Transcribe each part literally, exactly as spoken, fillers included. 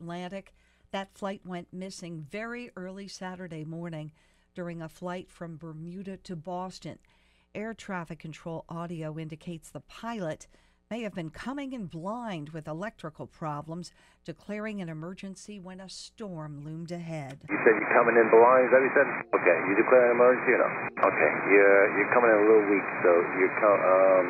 Atlantic. That flight went missing very early Saturday morning during a flight from Bermuda to Boston. Air traffic control audio indicates the pilot may have been coming in blind with electrical problems, declaring an emergency when a storm loomed ahead. You said you're coming in blind, is that what you said? Okay, you declare an emergency or no? Okay, you're, you're coming in a little weak, so you're com- um,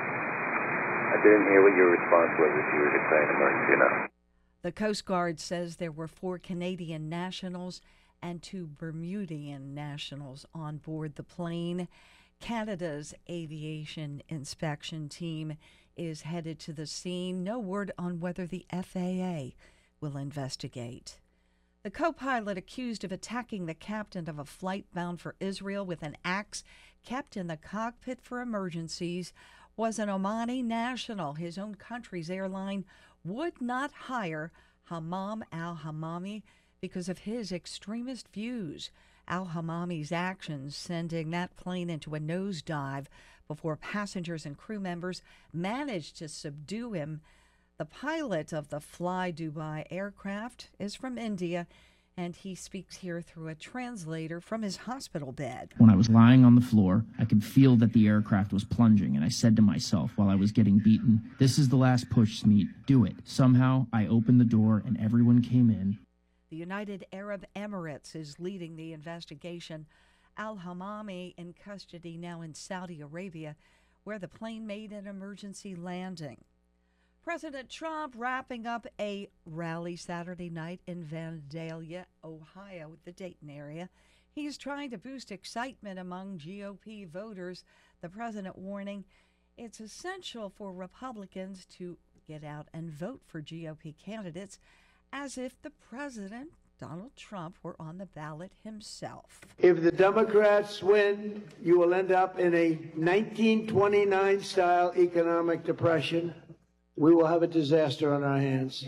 I didn't hear what your response was, if you were declaring an emergency or not. The Coast Guard says there were four Canadian nationals and two Bermudian nationals on board the plane. Canada's aviation inspection team is headed to the scene. No word on whether the F A A will investigate. The co-pilot accused of attacking the captain of a flight bound for Israel with an axe kept in the cockpit for emergencies was an Omani national. His own country's airline would not hire Hammam al-Hammami because of his extremist views. Al-Hammami's actions sending that plane into a nosedive before passengers and crew members managed to subdue him. The pilot of the Fly Dubai aircraft is from India, and he speaks here through a translator from his hospital bed. When I was lying on the floor, I could feel that the aircraft was plunging, and I said to myself while I was getting beaten, "This is the last push, Smeet. Do it." Somehow, I opened the door, and everyone came in. The United Arab Emirates is leading the investigation. Al-Hammami in custody now in Saudi Arabia, where the plane made an emergency landing. President Trump wrapping up a rally Saturday night in Vandalia, Ohio, the Dayton area. He's trying to boost excitement among G O P voters. The president warning it's essential for Republicans to get out and vote for G O P candidates as if the president, Donald Trump, were on the ballot himself. If the Democrats win, you will end up in a nineteen twenty-nine style economic depression. We will have a disaster on our hands.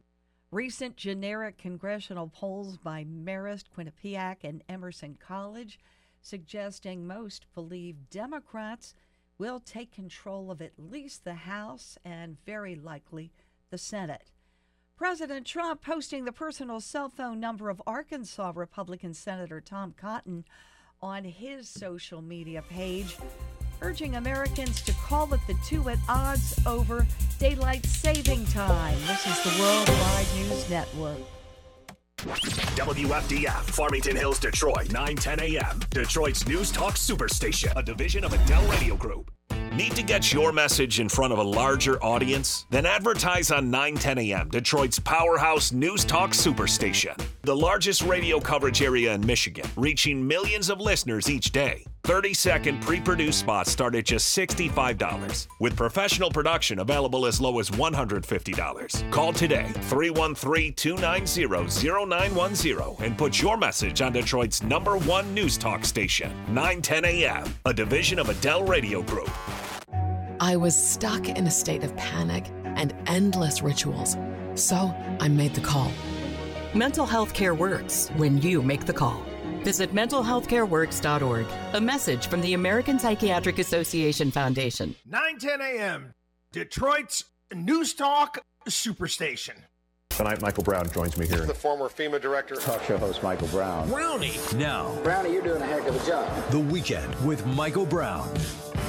Recent generic congressional polls by Marist, Quinnipiac, and Emerson College suggesting most believe Democrats will take control of at least the House and very likely the Senate. President Trump posting the personal cell phone number of Arkansas Republican Senator Tom Cotton on his social media page, urging Americans to call it the two at odds over daylight saving time. This is the Worldwide News Network. W F D F, Farmington Hills, Detroit, nine ten a.m. Detroit's News Talk Superstation, a division of Adele Radio Group. Need to get your message in front of a larger audience? Then advertise on nine ten a.m., Detroit's powerhouse News Talk Superstation. The largest radio coverage area in Michigan, reaching millions of listeners each day. thirty-second pre-produced spots start at just sixty-five dollars, with professional production available as low as one hundred fifty dollars. Call today, three one three, two nine zero, zero nine one zero, and put your message on Detroit's number one News Talk station, nine ten a.m., a division of Adele Radio Group. I was stuck in a state of panic and endless rituals, so I made the call. Mental health care works when you make the call. Visit mental health care works dot org. A message from the American Psychiatric Association Foundation. nine ten a.m., Detroit's News Talk Superstation. Tonight, Michael Brown joins me here. The former FEMA director. Talk show host Michael Brown. Brownie. Now, Brownie, you're doing a heck of a job. The Weekend with Michael Brown.